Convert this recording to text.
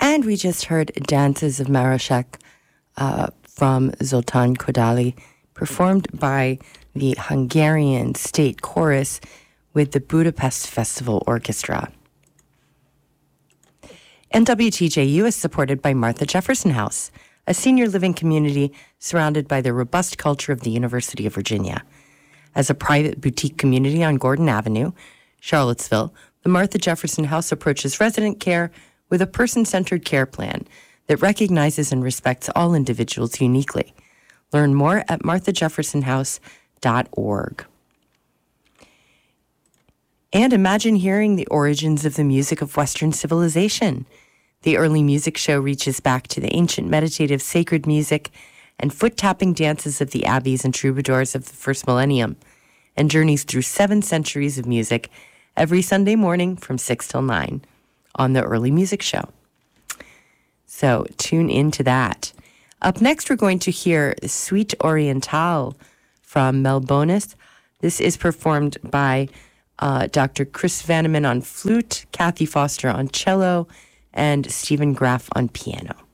And we just heard Dances of Marashek from Zoltán Kodály, performed by the Hungarian State Chorus with the Budapest Festival Orchestra. And WTJU is supported by Martha Jefferson House, a senior living community surrounded by the robust culture of the University of Virginia. As a private boutique community on Gordon Avenue, Charlottesville, the Martha Jefferson House approaches resident care with a person-centered care plan that recognizes and respects all individuals uniquely. Learn more at marthajeffersonhouse.org. And imagine hearing the origins of the music of Western civilization. The early music show reaches back to the ancient meditative sacred music and foot-tapping dances of the abbeys and troubadours of the first millennium, and journeys through 7 centuries of music every Sunday morning from 6 till 9 on the early music show. So tune into that. Up next, we're going to hear Suite Orientale from Melbonis. This is performed by Dr. Chris Vanneman on flute, Kathy Foster on cello, and Stephen Graff on piano.